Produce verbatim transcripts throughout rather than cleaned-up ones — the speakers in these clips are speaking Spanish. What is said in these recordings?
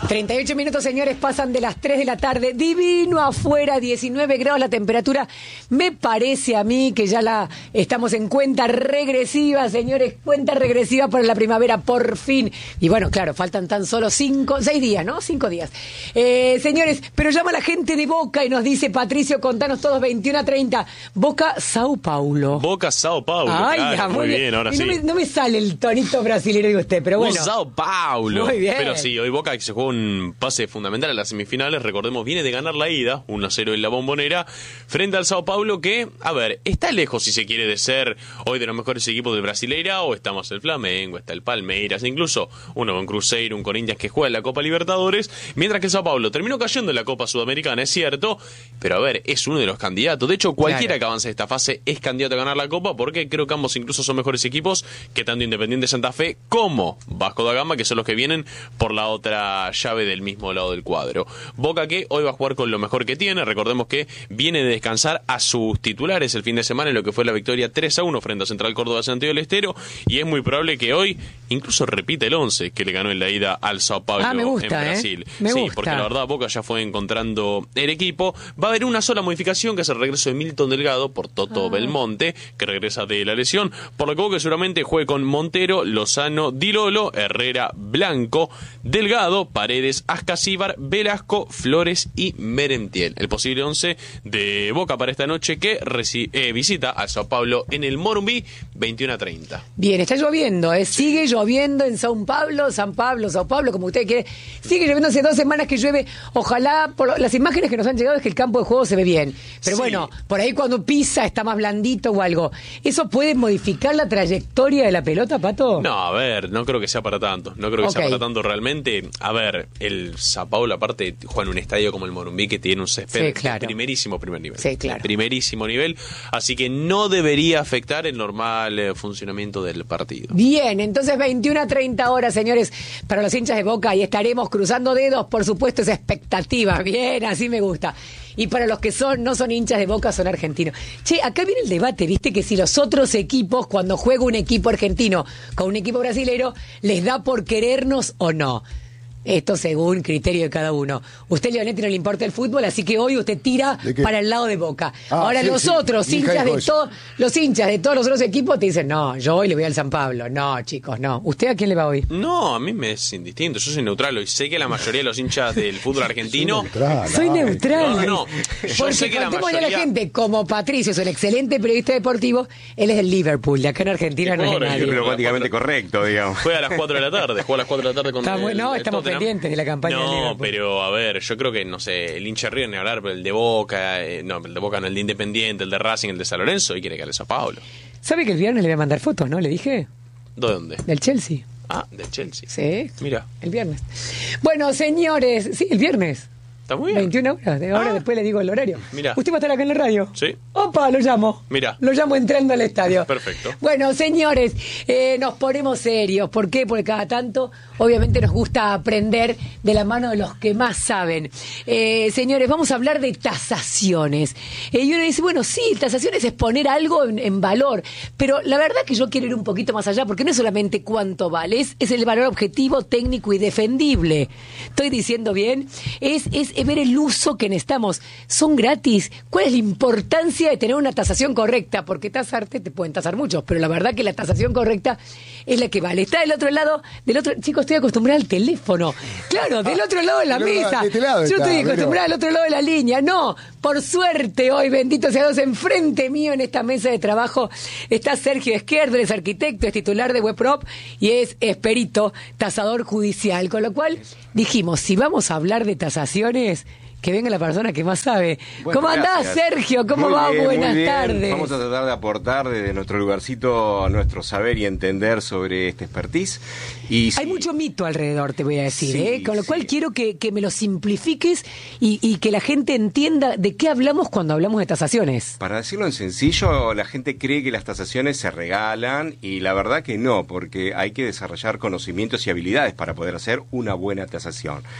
treinta y ocho minutos, señores, pasan de las tres de la tarde. Divino afuera, diecinueve grados la temperatura. Me parece a mí que ya la estamos en cuenta regresiva, señores. Cuenta regresiva para la primavera, por fin. Y bueno, claro, faltan tan solo cinco, seis días, ¿no? Cinco días. Eh, señores, pero llama la gente de Boca y nos dice, Patricio, contanos todos, veintiuno a treinta. Boca, Sao Paulo. Boca, Sao Paulo. Ay, claro, ya, muy bien, bien ahora y sí. No me, no me sale el tonito brasileño de usted, pero bueno. Un Sao Paulo. Muy bien. Pero sí, hoy Boca que se juega un pase fundamental a las semifinales, recordemos, viene de ganar la ida, uno a cero en la Bombonera, frente al Sao Paulo que, a ver, está lejos si se quiere de ser hoy de los mejores equipos del Brasileirao, está más el Flamengo, está el Palmeiras, incluso uno con Cruzeiro, un Corinthians que juega en la Copa Libertadores, mientras que el Sao Paulo terminó cayendo en la Copa Sudamericana, es cierto, pero a ver, es uno de los candidatos, de hecho cualquiera claro. que avance esta fase es candidato a ganar la Copa, porque creo que ambos incluso son mejores equipos que tanto Independiente Santa Fe como Vasco da Gama, que son los que vienen por la otra llave del mismo lado del cuadro. Boca que hoy va a jugar con lo mejor que tiene, recordemos que viene de descansar a sus titulares el fin de semana en lo que fue la victoria tres a uno frente a Central Córdoba Santiago del Estero, y es muy probable que hoy incluso repite el once que le ganó en la ida al Sao Paulo ah, me gusta, en Brasil. ¿eh? Me sí, gusta. porque la verdad Boca ya fue encontrando el equipo. Va a haber una sola modificación, que es el regreso de Milton Delgado por Toto ah. Belmonte, que regresa de la lesión, por lo que Boca seguramente juegue con Montero, Lozano, Di Lolo, Herrera, Blanco, Delgado, Paredes, Ascasíbar, Velasco, Flores y Merentiel. El posible once de Boca para esta noche que reci- eh, visita a Sao Paulo en el Morumbi, veintiuno a treinta. Bien, está lloviendo, ¿eh? Sigue lloviendo en Sao Paulo, San Pablo, Sao Paulo, como usted quiere. Sigue lloviendo hace dos semanas que llueve. Ojalá, por las imágenes que nos han llegado es que el campo de juego se ve bien. Pero sí. bueno, por ahí cuando pisa está más blandito o algo. ¿Eso puede modificar la trayectoria de la pelota, Pato? No, a ver, no creo que sea para tanto. No creo que okay. sea para tanto realmente. A ver, el Sao Paulo aparte juega en un estadio como el Morumbi que tiene un césped sí, claro. de primerísimo primer nivel. Sí, claro. De primerísimo nivel. Así que no debería afectar el normal eh, funcionamiento del partido. Bien, entonces veintiuno a treinta horas, señores, para los hinchas de Boca, y estaremos cruzando dedos, por supuesto, esa expectativa. Bien, así me gusta. Y para los que son no son hinchas de Boca, son argentinos. Che, acá viene el debate, ¿viste? Que si los otros equipos, cuando juega un equipo argentino con un equipo brasilero, les da por querernos o no. Esto según criterio de cada uno. Usted, Leonetti, no le importa el fútbol, así que hoy usted tira para el lado de Boca. Ah, Ahora sí, los sí. otros hinchas de todos, los hinchas de todos los otros equipos te dicen, no, yo hoy le voy al San Pablo. No, chicos, no. ¿Usted a quién le va hoy? No, a mí me es indistinto. Yo soy neutral y sé que la mayoría de los hinchas del fútbol argentino... soy neutral. Soy neutral. No, no, no. Yo Porque sé que la mayoría... mayoría... la gente, como Patricio, es un excelente periodista deportivo, él es del Liverpool, de acá en Argentina no es nadie. Pero prácticamente correcto, digamos. Juega a las cuatro de la tarde, juega a las cuatro de la tarde con Está bueno, el, no, el estamos Tottenham. pendientes de la campaña. No, pero a ver, yo creo que, no sé, el hincha River ni hablar, pero el de Boca, eh, no, el de Boca no, el de Independiente, el de Racing, el de San Lorenzo, y quiere que le Sao Paulo. ¿Sabe que el viernes le voy a mandar fotos, no? ¿Le dije? ¿De dónde? Del Chelsea. Ah, del Chelsea. Sí. Mira. El viernes. Bueno, señores, sí, el viernes. Está muy bien. veintiuna horas, de ahora ah. después le digo el horario. Mira. ¿Usted va a estar acá en la radio? Sí. Opa, lo llamo. Mira. Lo llamo entrando al estadio. Perfecto. Bueno, señores, eh, nos ponemos serios. ¿Por qué? Porque cada tanto, obviamente, nos gusta aprender de la mano de los que más saben. Eh, señores, vamos a hablar de tasaciones. Eh, y uno dice, bueno, sí, tasaciones es poner algo en, en valor. Pero la verdad que yo quiero ir un poquito más allá, porque no es solamente cuánto vale, es, es el valor objetivo, técnico y defendible. ¿Estoy diciendo bien? Es, es es ver el uso que necesitamos. ¿Son gratis? ¿Cuál es la importancia de tener una tasación correcta? Porque tasarte, te pueden tasar muchos, pero la verdad que la tasación correcta es la que vale. Está del otro lado, del otro, chicos, estoy acostumbrada al teléfono. Claro, del otro lado de la mesa. De este lado Yo está, estoy acostumbrada al otro lado de la línea. No, por suerte hoy, bendito sea Dios, enfrente mío en esta mesa de trabajo está Sergio Esquerdo, es arquitecto, es titular de WebProp y es, es perito, tasador judicial. Con lo cual dijimos, si vamos a hablar de tasaciones, que venga la persona que más sabe. Bueno, ¿cómo andás, gracias. Sergio? ¿Cómo muy va? Bien, Buenas bien. tardes. Vamos a tratar de aportar desde nuestro lugarcito nuestro saber y entender sobre este expertise. Y Hay sí. mucho mito alrededor, te voy a decir, sí, ¿eh? Con lo sí. cual quiero que, que me lo simplifiques y, y que la gente entienda de qué hablamos cuando hablamos de tasaciones. Para decirlo en sencillo, la gente cree que las tasaciones se regalan y la verdad que no, porque hay que desarrollar conocimientos y habilidades para poder hacer una buena tasación.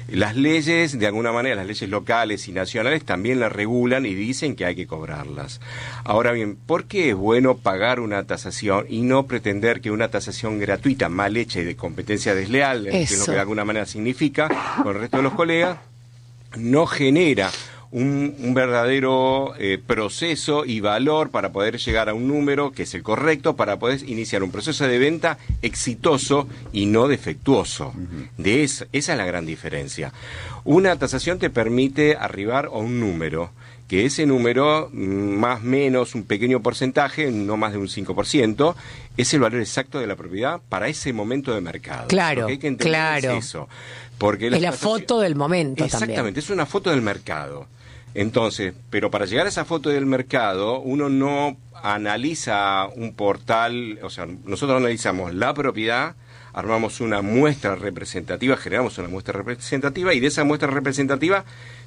Las leyes, de alguna manera, las leyes locales y nacionales también las regulan y dicen que hay que cobrarlas. Ahora bien, ¿por qué es bueno pagar una tasación y no pretender que una tasación gratuita, mal hecha y de competencia desleal, que es lo que de alguna manera significa, con el resto de los colegas, no genera un, un verdadero eh, proceso y valor para poder llegar a un número que es el correcto para poder iniciar un proceso de venta exitoso y no defectuoso? Uh-huh. De esa, esa es la gran diferencia. Una tasación te permite arribar a un número, que ese número, más o menos un pequeño porcentaje, no más de un cinco por ciento, es el valor exacto de la propiedad para ese momento de mercado. Claro, Lo que hay que entender claro. es eso. Porque es la foto del momento. Exactamente, también. Es una foto del mercado. Entonces, pero para llegar a esa foto del mercado, uno no analiza un portal, o sea, nosotros analizamos la propiedad, armamos una muestra representativa, generamos una muestra representativa y de esa muestra representativa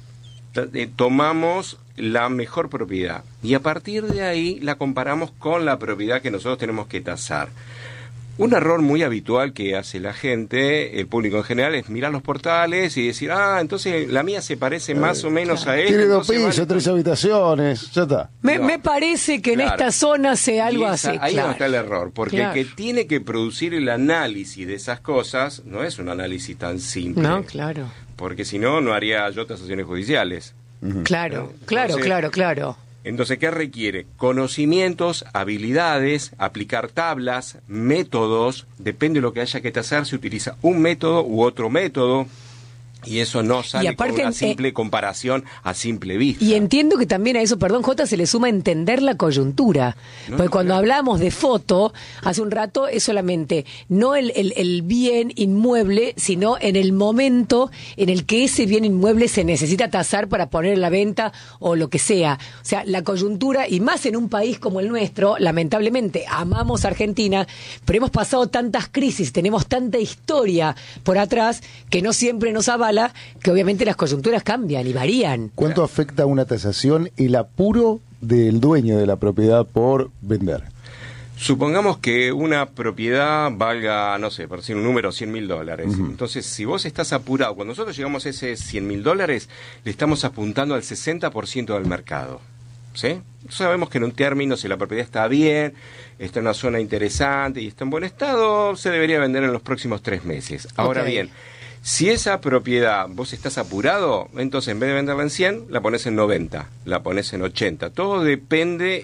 t- tomamos la mejor propiedad y a partir de ahí la comparamos con la propiedad que nosotros tenemos que tasar. Un error muy habitual que hace la gente, el público en general, es mirar los portales y decir, ah, entonces la mía se parece más o menos claro. a esta. Tiene dos pisos, vale... tres habitaciones, ya está. Me, no. me parece que en Claro. esta zona se algo Y esa, así. ahí claro. no está el error, porque Claro. el que tiene que producir el análisis de esas cosas no es un análisis tan simple. No, claro. Porque si no, no haría yo tasaciones judiciales. Uh-huh. Claro, Entonces, claro, claro, claro. Entonces, ¿qué requiere? Conocimientos, habilidades, aplicar tablas, métodos, depende de lo que haya que tasar, se utiliza un método u otro método, y eso no sale aparte, con una eh, simple comparación a simple vista. Y entiendo que también a eso, perdón, Jota, se le suma entender la coyuntura. No, Porque no, cuando claro. hablamos de foto, hace un rato, es solamente no el, el, el bien inmueble, sino en el momento en el que ese bien inmueble se necesita tasar para poner en la venta o lo que sea. O sea, la coyuntura, y más en un país como el nuestro, lamentablemente, amamos Argentina, pero hemos pasado tantas crisis, tenemos tanta historia por atrás, que no siempre nos avala, que obviamente las coyunturas cambian y varían. ¿Cuánto afecta una tasación el apuro del dueño de la propiedad por vender? Supongamos que una propiedad valga, no sé, por decir un número, cien mil dólares. Uh-huh. Entonces, si vos estás apurado, cuando nosotros llegamos a ese cien mil dólares, le estamos apuntando al sesenta por ciento del mercado. ¿Sí? Sabemos que en un término, si la propiedad está bien, está en una zona interesante y está en buen estado, se debería vender en los próximos tres meses. Ahora Okay. bien, si esa propiedad vos estás apurado, entonces en vez de venderla en cien, la pones en noventa, la pones en ochenta. Todo depende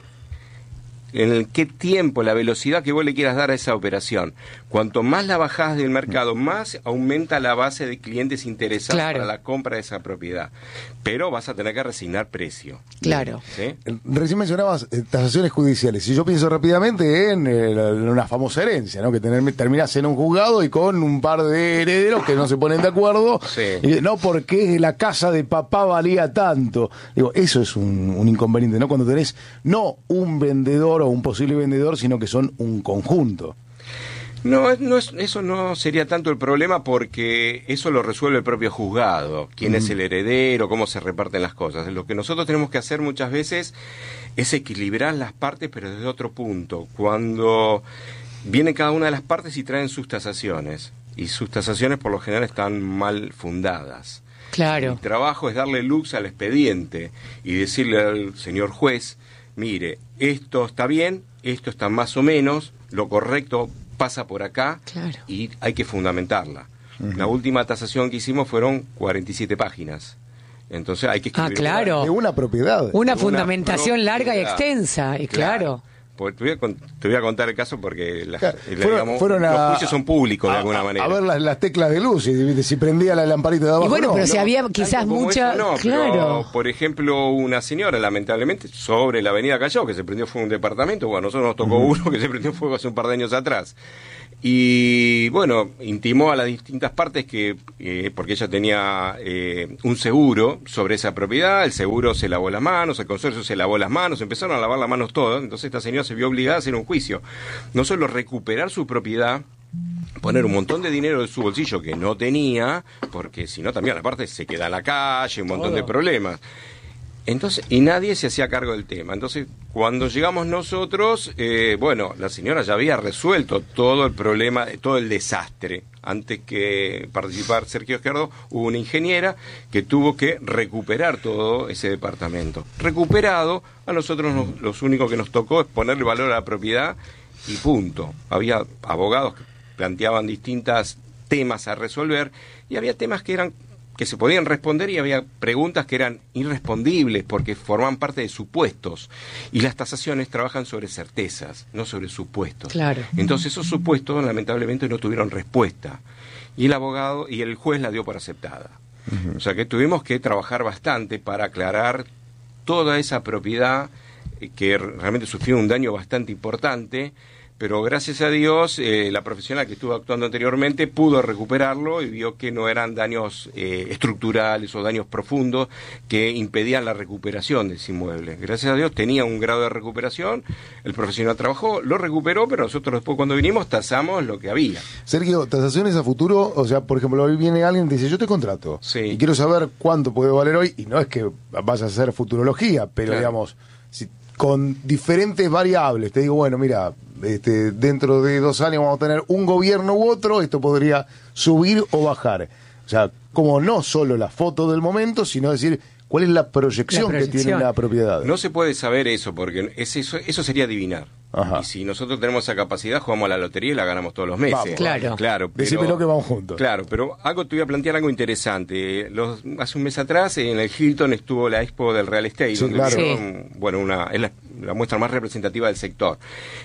en el qué tiempo, la velocidad que vos le quieras dar a esa operación. Cuanto más la bajás del mercado, más aumenta la base de clientes interesados Claro. para la compra de esa propiedad. Pero vas a tener que resignar precio. Claro. ¿Sí? Recién mencionabas eh, tasaciones judiciales. Si yo pienso rápidamente en, eh, la- en una famosa herencia, ¿no? Que tener, terminás en un juzgado y con un par de herederos que no se ponen de acuerdo. Sí. Y, no, porque la casa de papá valía tanto. Digo, eso es un, un inconveniente, ¿no? Cuando tenés no un vendedor o un posible vendedor, sino que son un conjunto. No, no es, eso no sería tanto el problema porque eso lo resuelve el propio juzgado. ¿Quién Mm. es el heredero? ¿Cómo se reparten las cosas? Lo que nosotros tenemos que hacer muchas veces es equilibrar las partes, pero desde otro punto. Cuando viene cada una de las partes y traen sus tasaciones. Y sus tasaciones por lo general están mal fundadas. Claro. Mi trabajo es darle luz al expediente y decirle al señor juez, mire, esto está bien, esto está más o menos, lo correcto pasa por acá Claro. y hay que fundamentarla. Uh-huh. La última tasación que hicimos fueron cuarenta y siete páginas. Entonces hay que Ah, escribir. claro. De una propiedad. Una Una fundamentación larga y propiedad. extensa, y claro. Pues te, voy a, con- te voy a contar el caso porque las- Claro, eh, fueron- digamos, fueron a- los juicios son públicos de a- alguna a- manera. A ver las, las teclas de luz, y si prendía la lamparita de abajo. Y bueno, no. pero si No, había tanto quizás como mucha... eso no, claro. pero, por ejemplo, una señora, lamentablemente, sobre la avenida Callao, que se prendió fuego un departamento, bueno, a nosotros nos tocó uh-huh. uno que se prendió fuego hace un par de años atrás. Y bueno, intimó a las distintas partes que, eh, porque ella tenía eh, un seguro sobre esa propiedad, el seguro se lavó las manos, el consorcio se lavó las manos, empezaron a lavar las manos todas, entonces esta señora se vio obligada a hacer un juicio. No solo recuperar su propiedad, poner un montón de dinero de su bolsillo que no tenía, porque si no también aparte se queda en la calle, un montón Todo. de problemas. Entonces, y nadie se hacía cargo del tema. Entonces, cuando llegamos nosotros, eh, bueno, la señora ya había resuelto todo el problema, todo el desastre antes que participar Sergio Izquierdo, hubo una ingeniera que tuvo que recuperar todo ese departamento. Recuperado, a nosotros nos, los únicos que nos tocó es ponerle valor a la propiedad y punto. Había abogados que planteaban distintos temas a resolver y había temas que eran que se podían responder y había preguntas que eran irrespondibles porque forman parte de supuestos y las tasaciones trabajan sobre certezas, no sobre supuestos. Claro. Entonces esos supuestos lamentablemente no tuvieron respuesta y el abogado y el juez la dio por aceptada. Uh-huh. O sea que tuvimos que trabajar bastante para aclarar toda esa propiedad que realmente sufrió un daño bastante importante. Pero gracias a Dios, eh, la profesional que estuvo actuando anteriormente pudo recuperarlo y vio que no eran daños eh, estructurales o daños profundos que impedían la recuperación de ese inmueble. Gracias a Dios tenía un grado de recuperación, el profesional trabajó, lo recuperó, pero nosotros después cuando vinimos tasamos lo que había. Sergio, tasaciones a futuro, o sea, por ejemplo, hoy viene alguien y te dice, yo te contrato, sí, y quiero saber cuánto puede valer hoy, y no es que vas a hacer futurología, pero claro, digamos, si, con diferentes variables, te digo, bueno, mira, Este, dentro de dos años vamos a tener un gobierno u otro, esto podría subir o bajar. O sea, como no solo la foto del momento, sino decir cuál es la proyección, la proyección. que tiene la propiedad. No se puede saber eso, porque es eso, eso sería adivinar. Ajá. Y si nosotros tenemos esa capacidad, jugamos a la lotería y la ganamos todos los meses. Vamos, claro. Claro, pero, decímelo que vamos juntos. Claro, pero algo te voy a plantear algo interesante. Los, hace un mes atrás, en el Hilton estuvo la expo del real estate. Sí, claro. Hicieron, sí. Bueno, una, es la, la muestra más representativa del sector.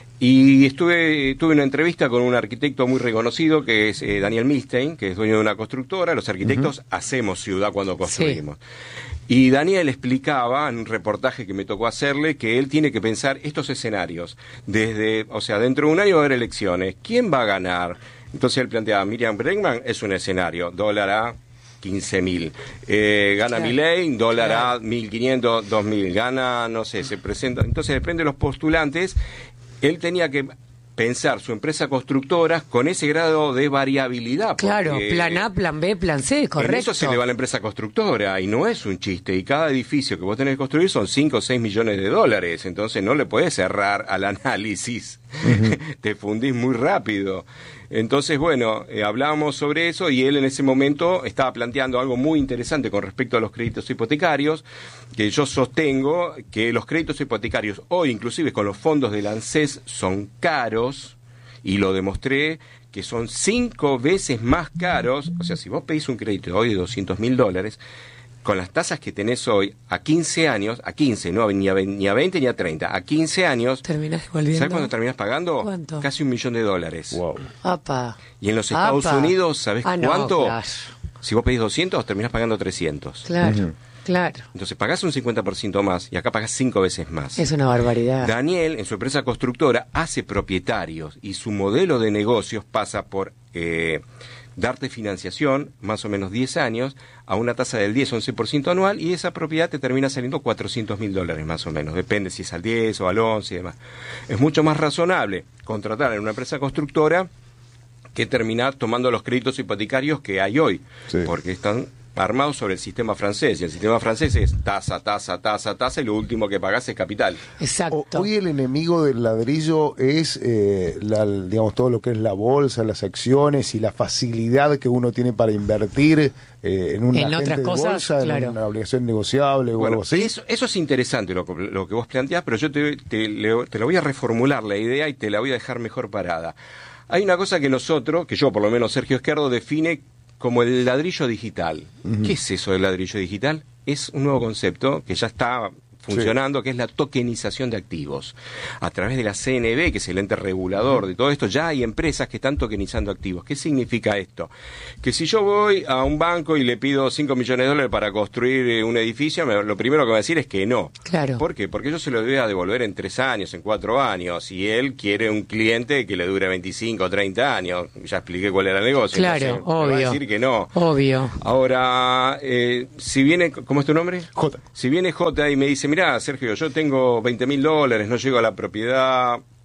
Y estuve tuve una entrevista con un arquitecto muy reconocido, que es eh, Daniel Milstein, que es dueño de una constructora. Los arquitectos uh-huh. hacemos ciudad cuando construimos. Sí. Y Daniel explicaba en un reportaje que me tocó hacerle que él tiene que pensar estos escenarios. Desde, o sea, dentro de un año va a haber elecciones. ¿Quién va a ganar? Entonces él planteaba, Miriam Bregman es un escenario, dólar a quince mil. Eh, gana claro. Milei, dólar claro. a mil quinientos, dos mil. Gana, no sé, se presenta. Entonces depende de los postulantes. Él tenía que pensar su empresa constructora con ese grado de variabilidad. Claro, plan A, plan B, plan C, correcto. En eso se le va a la empresa constructora y no es un chiste. Y cada edificio que vos tenés que construir son cinco o seis millones de dólares. Entonces no le podés cerrar al análisis. Uh-huh. Te fundís muy rápido. Entonces, bueno, eh, hablábamos sobre eso y él en ese momento estaba planteando algo muy interesante con respecto a los créditos hipotecarios, que yo sostengo que los créditos hipotecarios hoy, inclusive con los fondos del ANSES, son caros, y lo demostré, que son cinco veces más caros. O sea, si vos pedís un crédito hoy de doscientos mil dólares, con las tasas que tenés hoy, a quince años, a quince, no ni a, ni a veinte ni a treinta, a quince años, terminás devolviendo. ¿Sabes cuándo terminás pagando? ¿Cuánto? Casi un millón de dólares. Wow. Apa. Y en los Estados Apa. Unidos, ¿sabés ah, no, cuánto? Claro. Si vos pedís doscientos, terminás pagando trescientos. Claro, uh-huh. claro. Entonces pagás un cincuenta por ciento más y acá pagás cinco veces más. Es una barbaridad. Daniel, en su empresa constructora, hace propietarios y su modelo de negocios pasa por eh, darte financiación, más o menos diez años, a una tasa del diez a once por ciento anual, y esa propiedad te termina saliendo cuatrocientos mil dólares más o menos, depende si es al diez o al once y demás. Es mucho más razonable contratar en una empresa constructora que terminar tomando los créditos hipotecarios que hay hoy, sí. porque están armados sobre el sistema francés, y el sistema francés es tasa, tasa, tasa, tasa, y lo último que pagás es capital. Exacto. Hoy el enemigo del ladrillo es, eh, la, digamos, todo lo que es la bolsa, las acciones y la facilidad que uno tiene para invertir eh, en una en otras de cosas, bolsa, claro. en una obligación negociable o bueno, algo así. Eso, eso es interesante lo, lo que vos planteás, pero yo te, te, le, te lo voy a reformular la idea y te la voy a dejar mejor parada. Hay una cosa que nosotros, que yo por lo menos Sergio Izquierdo, define como el ladrillo digital. Uh-huh. ¿Qué es eso del ladrillo digital? Es un nuevo concepto que ya está funcionando, sí. que es la tokenización de activos. A través de la C N B, que es el ente regulador de todo esto, ya hay empresas que están tokenizando activos. ¿Qué significa esto? Que si yo voy a un banco y le pido cinco millones de dólares para construir un edificio, me, lo primero que me va a decir es que no. Claro. ¿Por qué? Porque yo se lo voy a devolver en tres años, en cuatro años, y él quiere un cliente que le dure veinticinco o treinta años. Ya expliqué cuál era el negocio. Claro, entonces, obvio. me va a decir que no. Obvio. Ahora, eh, si viene, ¿cómo es tu nombre? J. Si viene J y me dice, mirá, Sergio, yo tengo veinte mil dólares, no llego a la propiedad,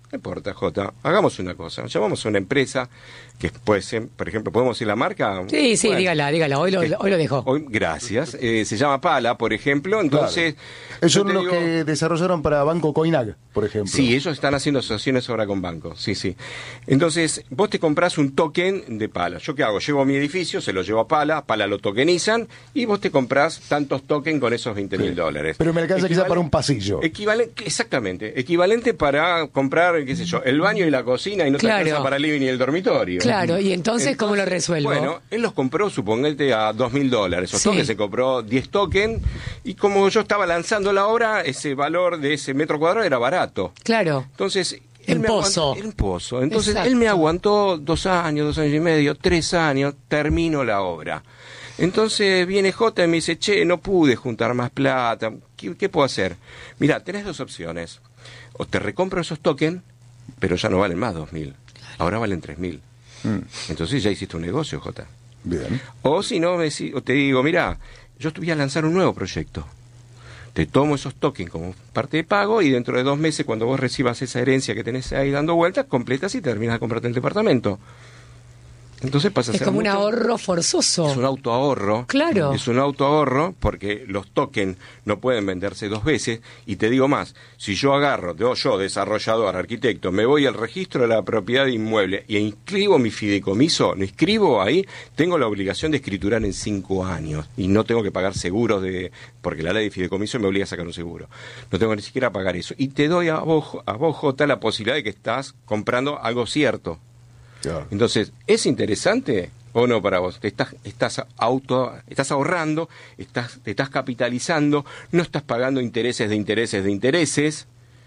No importa, Jota. Hagamos una cosa. Llamamos a una empresa que puede ser, por ejemplo, ¿podemos decir la marca? Sí, sí, bueno, dígala, dígala. Hoy lo, que, hoy lo dejo. Hoy, gracias. Eh, se llama Pala, por ejemplo. Entonces, claro. Ellos son los digo, que desarrollaron para Banco Coinag, por ejemplo. Sí, ellos están haciendo asociaciones ahora con bancos. Sí, sí. Entonces, vos te comprás un token de Pala. ¿Yo qué hago? Llevo a mi edificio, se lo llevo a Pala, Pala lo tokenizan y vos te comprás tantos tokens con esos veinte mil sí. dólares. Pero me alcanza quizás para un pasillo. Equivalente, exactamente. Equivalente para comprar, qué sé yo, el baño y la cocina y no claro. te alcanza para el living y el dormitorio. Claro, y entonces, entonces, ¿cómo lo resuelvo? Bueno, él los compró, suponete, a dos mil dólares. Esos sí. tokens, se compró diez tokens, y como yo estaba lanzando la obra, ese valor de ese metro cuadrado era barato. Claro. Entonces, en pozo. En pozo. Entonces, Exacto. él me aguantó dos años, dos años y medio, tres años, termino la obra. Entonces viene Jota y me dice, che, no pude juntar más plata, ¿qué, qué puedo hacer? Mirá, tenés dos opciones. O te recompro esos tokens, pero ya no valen más dos mil. Ahora valen tres mil. Mm. Entonces ya hiciste un negocio, Jota. Bien. O si no, me, o te digo, mirá, yo te voy a lanzar un nuevo proyecto. Te tomo esos tokens como parte de pago y dentro de dos meses, cuando vos recibas esa herencia que tenés ahí dando vueltas, completas y terminas de comprarte el departamento. Entonces pasa a es ser como mucho, un ahorro forzoso. Es un autoahorro. Claro. Es un autoahorro porque los tokens no pueden venderse dos veces. Y te digo más, si yo agarro, yo, yo desarrollador, arquitecto, me voy al registro de la propiedad inmueble y inscribo mi fideicomiso, lo inscribo ahí, tengo la obligación de escriturar en cinco años. Y no tengo que pagar seguros, de porque la ley de fideicomiso me obliga a sacar un seguro. No tengo ni siquiera pagar eso. Y te doy a vos, a vos Jota, la posibilidad de que estás comprando algo cierto. Claro. Entonces, ¿es interesante o no para vos? Te estás, estás auto, estás ahorrando, estás, te estás capitalizando, no estás pagando intereses de intereses de intereses,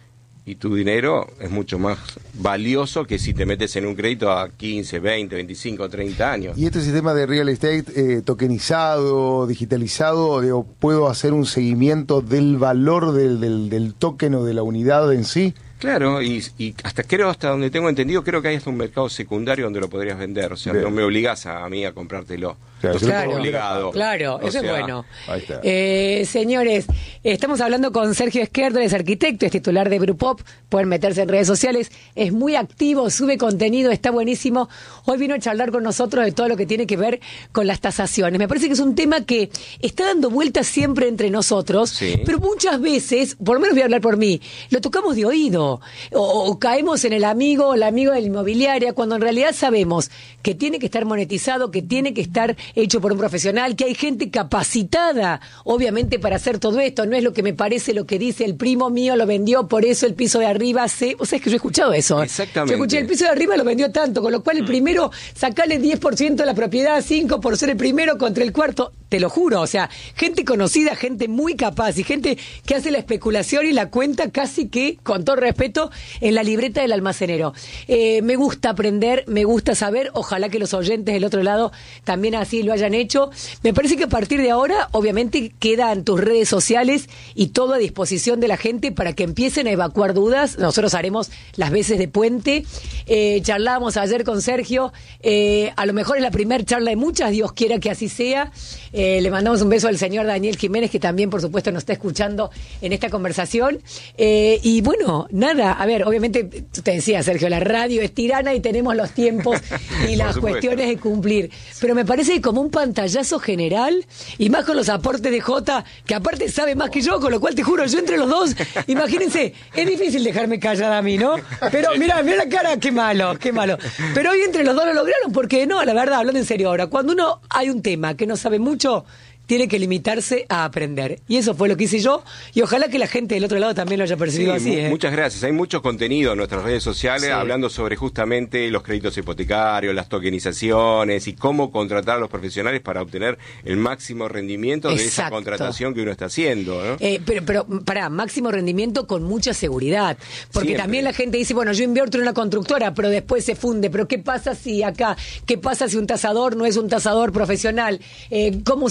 y tu dinero es mucho más valioso que si te metes en un crédito a quince, veinte, veinticinco, treinta años. ¿Y este sistema de real estate eh, tokenizado, digitalizado, digo, puedo hacer un seguimiento del valor del, del, del token o de la unidad en sí? Claro, y, y hasta creo, hasta donde tengo entendido, creo que hay hasta un mercado secundario donde lo podrías vender. O sea, Bien. no me obligás a, a mí a comprártelo. Claro, no claro, obligado. claro, o eso sea, es bueno. Ahí está. Eh, señores, estamos hablando con Sergio Esquerdo, es arquitecto, es titular de Brupop, pueden meterse en redes sociales, es muy activo, sube contenido, está buenísimo. Hoy vino a charlar con nosotros de todo lo que tiene que ver con las tasaciones. Me parece que es un tema que está dando vueltas siempre entre nosotros, sí. pero muchas veces, por lo menos voy a hablar por mí, lo tocamos de oído, o, o caemos en el amigo o la amiga de la inmobiliaria, cuando en realidad sabemos que tiene que estar monetizado, que tiene que estar hecho por un profesional, que hay gente capacitada, obviamente, para hacer todo esto. No es lo que me parece lo que dice el primo mío, lo vendió, por eso el piso de arriba se... O sea, es que yo he escuchado eso. Exactamente. Yo escuché, el piso de arriba lo vendió tanto, con lo cual el primero, sacarle diez por ciento de la propiedad, cinco por ser el primero contra el cuarto. Te lo juro, o sea, gente conocida, gente muy capaz y gente que hace la especulación y la cuenta casi que, con todo respeto, en la libreta del almacenero. Eh, me gusta aprender, me gusta saber, ojalá que los oyentes del otro lado también así lo hayan hecho. Me parece que a partir de ahora, obviamente, quedan tus redes sociales y todo a disposición de la gente para que empiecen a evacuar dudas. Nosotros haremos las veces de puente. Eh, charlábamos ayer con Sergio, eh, a lo mejor es la primera charla de muchas, Dios quiera que así sea. Eh, le mandamos un beso al señor Daniel Jiménez, que también, por supuesto, nos está escuchando en esta conversación. Eh, y bueno, nada, a ver, obviamente, te decía, Sergio, la radio es tirana y tenemos los tiempos y las cuestiones de cumplir. Pero me parece que como un pantallazo general, y más con los aportes de Jota, que aparte sabe más que yo, con lo cual te juro, yo entre los dos, imagínense, es difícil dejarme callada a mí, ¿no? Pero mira, mira la cara, qué malo, qué malo. Pero hoy entre los dos lo lograron, porque no, la verdad, hablando en serio ahora, cuando uno hay un tema que no sabe mucho, tiene que limitarse a aprender. Y eso fue lo que hice yo, y ojalá que la gente del otro lado también lo haya percibido sí, así. ¿eh? Muchas gracias. Hay mucho contenido en nuestras redes sociales sí. hablando sobre justamente los créditos hipotecarios, las tokenizaciones y cómo contratar a los profesionales para obtener el máximo rendimiento de Exacto. esa contratación que uno está haciendo, ¿no? Eh, pero, pero, pará, máximo rendimiento con mucha seguridad. Porque Siempre. También la gente dice, bueno, yo invierto en una constructora, pero después se funde. Pero ¿qué pasa si acá? ¿Qué pasa si un tasador no es un tasador profesional? Eh, ¿Cómo saco un crédito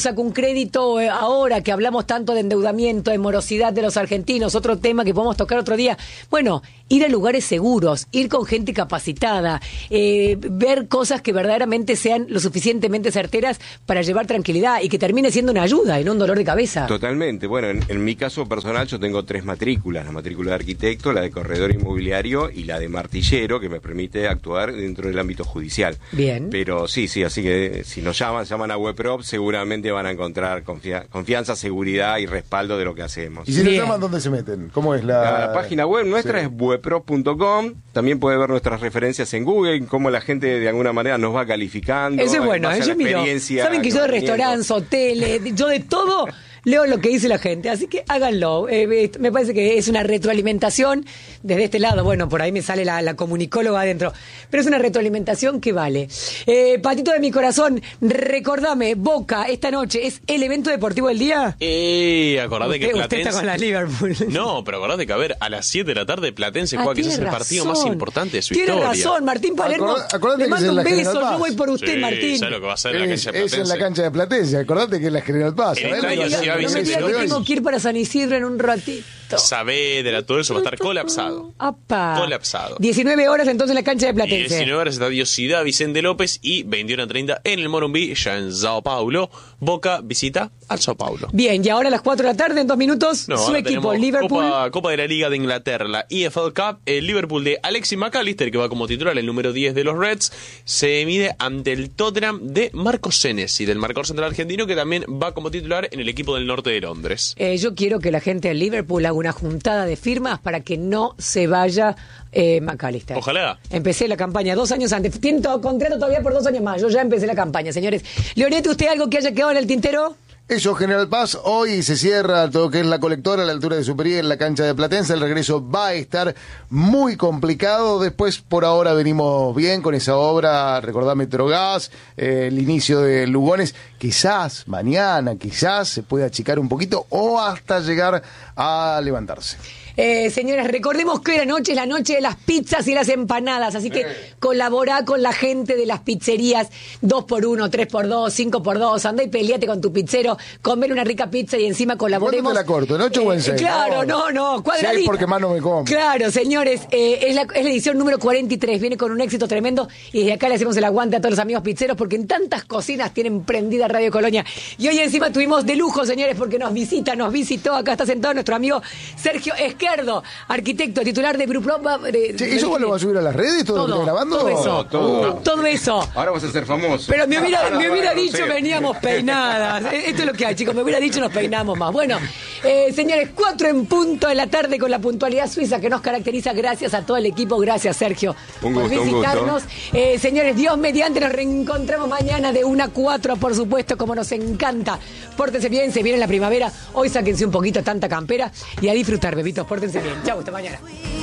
crédito, eh, ahora que hablamos tanto de endeudamiento, de morosidad de los argentinos, otro tema que podemos tocar otro día. Bueno, ir a lugares seguros, ir con gente capacitada, eh, ver cosas que verdaderamente sean lo suficientemente certeras para llevar tranquilidad y que termine siendo una ayuda y no un dolor de cabeza. Totalmente. Bueno, en, en mi caso personal yo tengo tres matrículas, la matrícula de arquitecto, la de corredor inmobiliario y la de martillero, que me permite actuar dentro del ámbito judicial. Bien. Pero sí, sí, así que si nos llaman, llaman a WebProp, seguramente van a encontrar confia- confianza, seguridad y respaldo de lo que hacemos. ¿Y si nos Bien. llaman, dónde se meten? ¿Cómo es la...? La, la página web nuestra Sí. es webprop punto com. También puede ver nuestras referencias en Google, cómo la gente de alguna manera nos va calificando. Eso es en bueno, base a ¿eh? la Yo miro. experiencia Saben que yo de va teniendo. restaurantes, hoteles, yo de todo leo lo que dice la gente, así que háganlo. Eh, eh, me parece que es una retroalimentación desde este lado. Bueno, por ahí me sale la, la comunicóloga adentro, pero es una retroalimentación que vale. Eh, Patito de mi corazón, recordame, Boca esta noche es el evento deportivo del día. Eh, acordate Usted, que usted Platense... está con la Liverpool. No, pero acordate que a ver, a las siete de la tarde Platense Ah, juega, quizás tiene el partido razón. más importante de su Tiene historia. razón, Martín Palermo. Acordá- acordate le que es mando en un la beso, General yo Paz. voy por usted, Sí, Martín. ¿sabes lo que va a hacer en la Es, cancha de es en Platense? la cancha de Platense, acordate que es la General Paz. El ¿sabés? estadio Lo que Ciudad hace No me Vicente diga que López. tengo que ir para San Isidro en un ratito. Saavedra, todo eso va a estar colapsado. Apa. Colapsado. diecinueve horas entonces en la cancha de Y Platense. diecinueve horas estadio Ciudad Vicente López y veintiuno treinta en el Morumbi, ya en Sao Paulo. Boca visita al Sao Paulo. Bien, y ahora a las cuatro de la tarde, en dos minutos, No, su ahora equipo, tenemos Liverpool. Copa, Copa de la Liga de Inglaterra, la E F L Cup, el Liverpool de Alexis McAllister, que va como titular, el número diez de los Reds, se mide ante el Tottenham de Marco Senesi, del marcador central argentino, que también va como titular en el equipo del norte de Londres. Eh, yo quiero que la gente del Liverpool haga una juntada de firmas para que no se vaya eh, McAllister. Ojalá. Empecé la campaña dos años antes. Tiene todo contrato todavía por dos años más. Yo ya empecé la campaña, señores. Leonete, ¿usted algo que haya quedado en el tintero? Eso, General Paz, hoy se cierra todo lo que es la colectora a la altura de Superior en la cancha de Platense. El regreso va a estar muy complicado. Después, por ahora, venimos bien con esa obra. Recordá Metrogas, eh, el inicio de Lugones. Quizás mañana, quizás se pueda achicar un poquito o hasta llegar a levantarse. Eh, señores, recordemos que hoy la noche es la noche de las pizzas y las empanadas, así que colaborá con la gente de las pizzerías, dos por uno, tres por dos, cinco por dos, andá y peleate con tu pizzero, comer una rica pizza y encima colaboremos. ¿Cuándo te la corto? ¿En ocho o en seis? Claro, no, no, cuadradita. Seis porque más no me como. Claro, señores, eh, es, la, es la edición número cuarenta y tres, viene con un éxito tremendo y desde acá le hacemos el aguante a todos los amigos pizzeros porque en tantas cocinas tienen prendida Radio Colonia. Y hoy encima tuvimos de lujo, señores, porque nos visita, nos visitó, acá está sentado nuestro amigo Sergio Esquerdo, arquitecto, titular de Grupo. De, Che, ¿eso vos lo vas a subir a las redes, todo, lo que todo, estás grabando? todo eso, Todo. todo eso. Ahora vas a ser famoso. Pero me hubiera, Ahora me lo hubiera van a dicho conocer. veníamos peinadas. Eh, Esto es lo que hay, chicos. Me hubiera dicho nos peinamos más. Bueno, eh, señores, cuatro en punto de la tarde con la puntualidad suiza que nos caracteriza. Gracias a todo el equipo. Gracias, Sergio, Un por gusto, un gusto. visitarnos. Eh, señores, Dios mediante, nos reencontramos mañana de una a cuatro, por supuesto, como nos encanta. Pórtense bien, se viene la primavera. Hoy sáquense un poquito tanta campera y a disfrutar, bebitos. Pórtense bien. Chau, hasta mañana.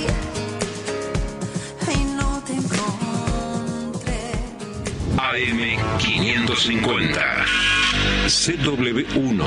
A M quinientos cincuenta C W uno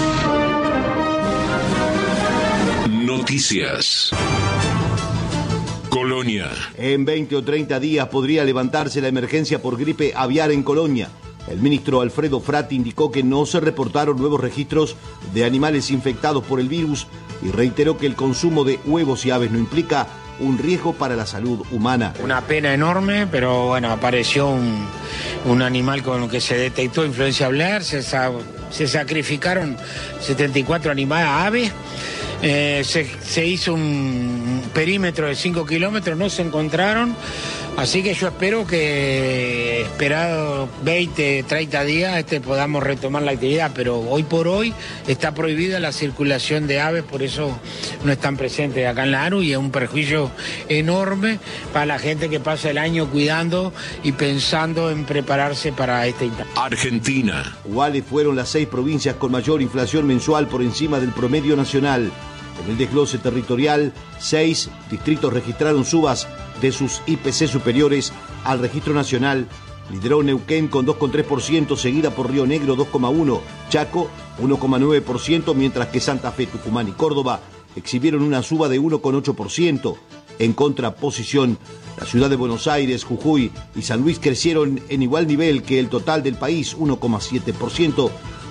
Noticias. Colonia. En veinte o treinta días podría levantarse la emergencia por gripe aviar en Colonia. El ministro Alfredo Frati indicó que no se reportaron nuevos registros de animales infectados por el virus y reiteró que el consumo de huevos y aves no implica un riesgo para la salud humana. Una pena enorme, pero bueno, apareció un, un animal con el que se detectó influencia aviar, se, sa- se sacrificaron setenta y cuatro animales, aves, eh, se, se hizo un perímetro de cinco kilómetros, no se encontraron, así que yo espero que, esperado veinte, treinta días, este, podamos retomar la actividad, pero hoy por hoy está prohibida la circulación de aves, por eso no están presentes acá en la ANU y es un perjuicio enorme para la gente que pasa el año cuidando y pensando en prepararse para este instante. Argentina. ¿Cuáles fueron las seis provincias con mayor inflación mensual por encima del promedio nacional? En el desglose territorial, seis distritos registraron subas de sus I P C superiores al registro nacional. Lideró Neuquén con dos coma tres por ciento, seguida por Río Negro dos coma uno por ciento, Chaco uno coma nueve por ciento, mientras que Santa Fe, Tucumán y Córdoba exhibieron una suba de uno coma ocho por ciento. En contraposición, la ciudad de Buenos Aires, Jujuy y San Luis crecieron en igual nivel que el total del país, uno coma siete por ciento,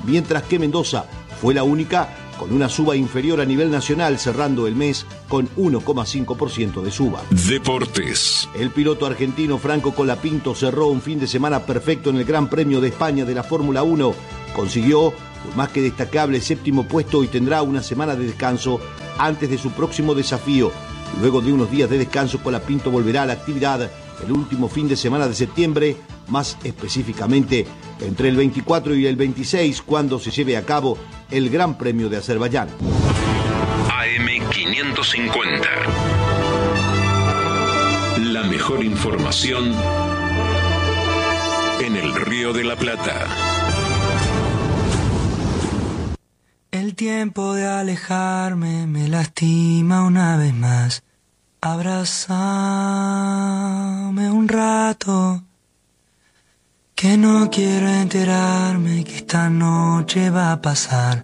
mientras que Mendoza fue la única con una suba inferior a nivel nacional, cerrando el mes con uno coma cinco por ciento de suba. Deportes. El piloto argentino Franco Colapinto cerró un fin de semana perfecto en el Gran Premio de España de la Fórmula uno. Consiguió un más que destacable séptimo puesto y tendrá una semana de descanso antes de su próximo desafío. Luego de unos días de descanso, Colapinto volverá a la actividad el último fin de semana de septiembre, más específicamente entre el veinticuatro y el veintiséis, cuando se lleve a cabo el Gran Premio de Azerbaiyán. A M quinientos cincuenta. La mejor información en el Río de la Plata. El tiempo de alejarme me lastima una vez más. Abrázame un rato, que no quiero enterarme que esta noche va a pasar.